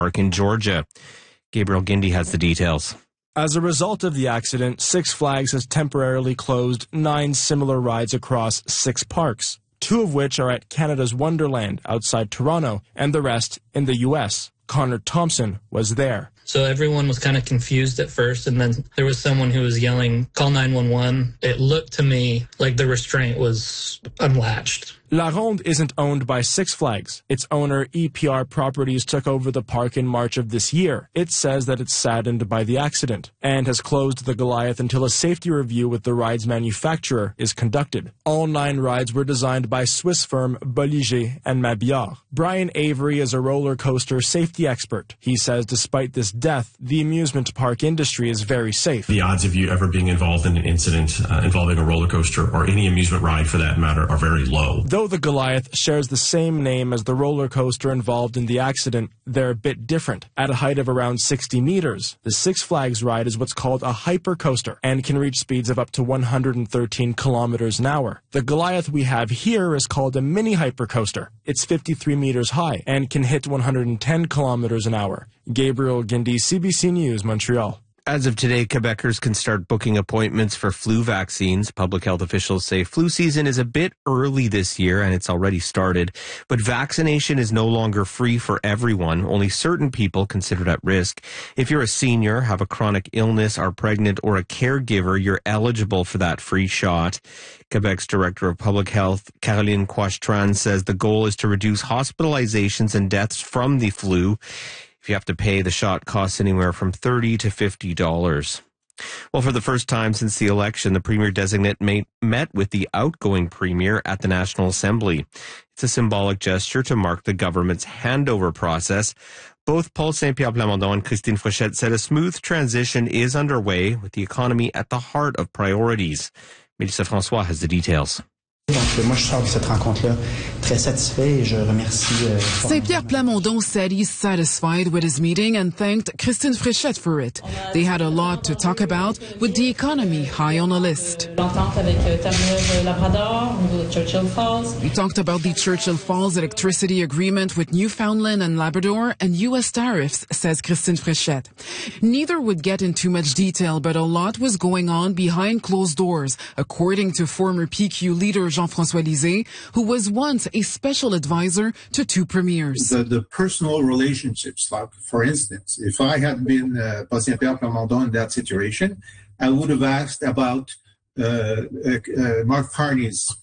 Park in Georgia. Gabriel Gindi has the details. As a result of the accident, Six Flags has temporarily closed 9 similar rides across 6 parks, 2 of which are at Canada's Wonderland outside Toronto, and the rest in the U.S. Connor Thompson was there. So everyone was kind of confused at first, and then there was someone who was yelling, "Call 911." It looked to me like the restraint was unlatched. La Ronde isn't owned by Six Flags. Its owner, EPR Properties, took over the park in March of this year. It says that it's saddened by the accident and has closed the Goliath until a safety review with the ride's manufacturer is conducted. All 9 rides were designed by Swiss firm Bolliger and Mabillard. Brian Avery is a roller coaster safety expert. He says despite this death, the amusement park industry is very safe. The odds of you ever being involved in an incident involving a roller coaster or any amusement ride for that matter are very low. Though the Goliath shares the same name as the roller coaster involved in the accident, they're a bit different. At a height of around 60 meters, the Six Flags ride is what's called a hyper coaster and can reach speeds of up to 113 kilometers an hour. The Goliath we have here is called a mini hyper coaster. It's 53 meters high and can hit 110 kilometers an hour. Gabriel Gindi, CBC News, Montreal. As of today, Quebecers can start booking appointments for flu vaccines. Public health officials say flu season is a bit early this year, and it's already started. But vaccination is no longer free for everyone, only certain people considered at risk. If you're a senior, have a chronic illness, are pregnant, or a caregiver, you're eligible for that free shot. Quebec's Director of Public Health, Caroline Quastran, says the goal is to reduce hospitalizations and deaths from the flu. If you have to pay, the shot costs anywhere from $30 to $50. Well, for the first time since the election, the Premier-designate met with the outgoing Premier at the National Assembly. It's a symbolic gesture to mark the government's handover process. Both Paul Saint-Pierre Plamondon and Christine Fréchette said a smooth transition is underway with the economy at the heart of priorities. Mélissa François has the details. Saint-Pierre Plamondon said he's satisfied with his meeting and thanked Christine Fréchette for it. They had a lot to talk about, with the economy high on the list. We talked about the Churchill Falls electricity agreement with Newfoundland and Labrador and U.S. tariffs, says Christine Fréchette. Neither would get into much detail, but a lot was going on behind closed doors, according to former PQ leader Jean-François Lisée, who was once a special advisor to 2 premiers. The personal relationships, like, for instance, if I had been Paul Saint-Pierre Plamondon in that situation, I would have asked about Mark Carney's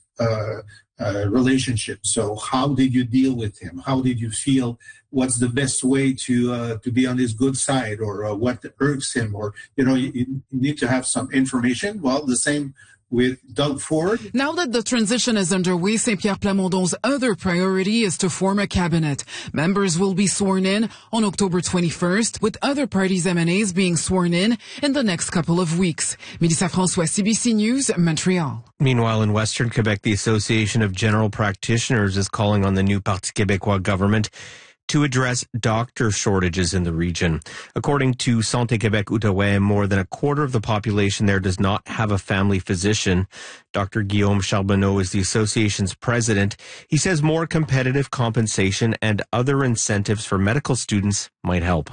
relationship. So how did you deal with him? How did you feel? What's the best way to be on his good side, or what irks him? Or, you need to have some information. Well, the same with Doug Ford. Now that the transition is underway, Saint-Pierre Plamondon's other priority is to form a cabinet. Members will be sworn in on October 21st, with other parties' MNAs being sworn in the next couple of weeks. Mélissa François, CBC News, Montreal. Meanwhile, in Western Quebec, the Association of General Practitioners is calling on the new Parti Québécois government to address doctor shortages in the region. According to Santé Québec Outaouais, more than a quarter of the population there does not have a family physician. Dr. Guillaume Charbonneau is the association's president. He says more competitive compensation and other incentives for medical students might help.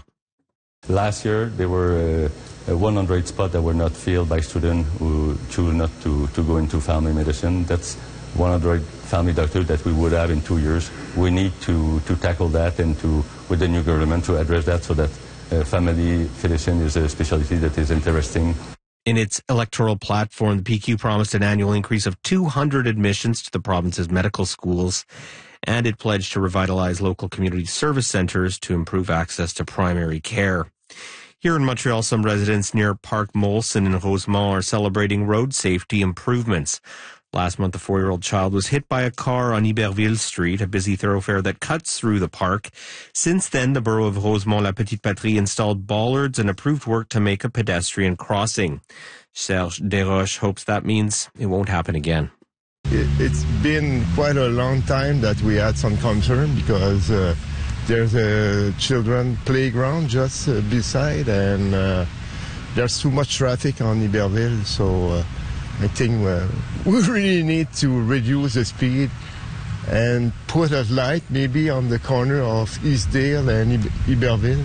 Last year, there were 100 spots that were not filled by students who chose not to go into family medicine. That's 100 family doctors that we would have in 2 years. We need to tackle that and with the new government to address that so that family physician is a specialty that is interesting. In its electoral platform, the PQ promised an annual increase of 200 admissions to the province's medical schools, and it pledged to revitalize local community service centers to improve access to primary care. Here in Montreal, some residents near Park Molson in Rosemont are celebrating road safety improvements. Last month, a 4-year-old child was hit by a car on Iberville Street, a busy thoroughfare that cuts through the park. Since then, the borough of Rosemont-La Petite Patrie installed bollards and approved work to make a pedestrian crossing. Serge Desroches hopes that means it won't happen again. It's been quite a long time that we had some concern because there's a children playground just beside, and there's too much traffic on Iberville, so I think we really need to reduce the speed and put a light maybe on the corner of Eastdale and Iberville.